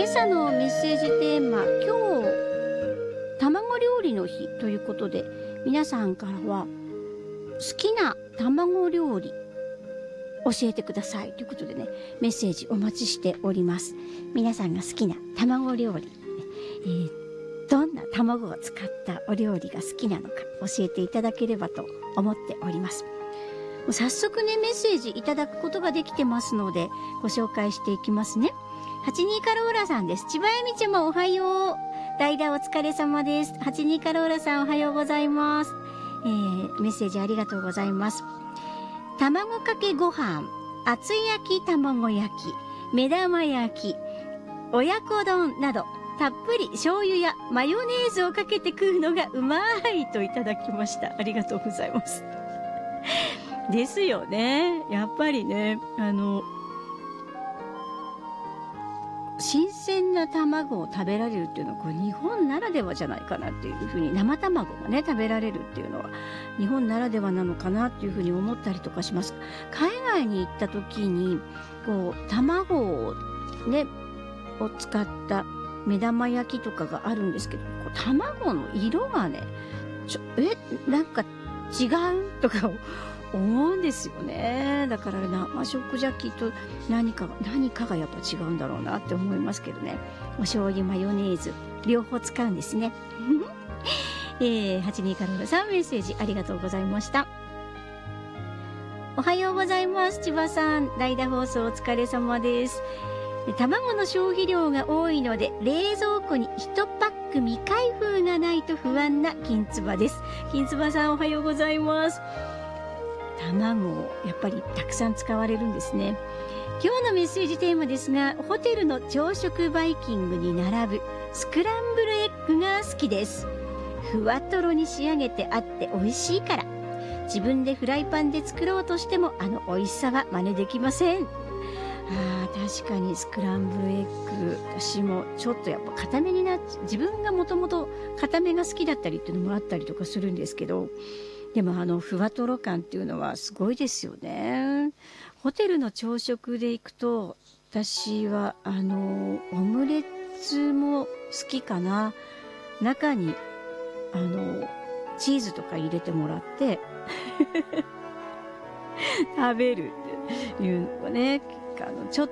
今朝のメッセージテーマ、今日卵料理の日ということで、皆さんからは好きな卵料理教えてくださいということでね、メッセージお待ちしております。皆さんが好きな卵料理、どんな卵を使ったお料理が好きなのか教えていただければと思っております。早速ね、メッセージいただくことができてますので、ご紹介していきますね。82カローラさんです。千葉恵美ちゃんもおはよう。代打お疲れ様です。82カローラさんおはようございます。メッセージありがとうございます。卵かけご飯、厚焼き卵焼き、目玉焼き、親子丼など、たっぷり醤油やマヨネーズをかけて食うのがうまいといただきました。ありがとうございます。ですよね。やっぱりね、新鮮な卵を食べられるっていうのは、これ日本ならではじゃないかなっていうふうに、生卵がね、食べられるっていうのは、日本ならではなのかなっていうふうに思ったりとかします。海外に行った時に、こう、卵をね、を使った目玉焼きとかがあるんですけど、こう卵の色がね、なんか違うとか思うんですよね。だから生食じゃきっと何かがやっぱ違うんだろうなって思いますけどね。お醤油、マヨネーズ、両方使うんですね。82カローラさん、メッセージありがとうございました。おはようございます。千葉さん、代打放送お疲れ様です。卵の消費量が多いので、冷蔵庫に1パック未開封がないと不安な金つばです。金つばさん、おはようございます。卵をやっぱりたくさん使われるんですね。今日のメッセージテーマですが、ホテルの朝食バイキングに並ぶスクランブルエッグが好きです。ふわとろに仕上げてあって美味しいから。自分でフライパンで作ろうとしても美味しさは真似できません。確かにスクランブルエッグ、私もちょっとやっぱ固めになっちゃう。自分がもともと固めが好きだったりっていうのもあったりとかするんですけど、でもふわとろ感っていうのはすごいですよね。ホテルの朝食で行くと、私はオムレツも好きかな。中にチーズとか入れてもらって食べるっていうのがね、ちょっと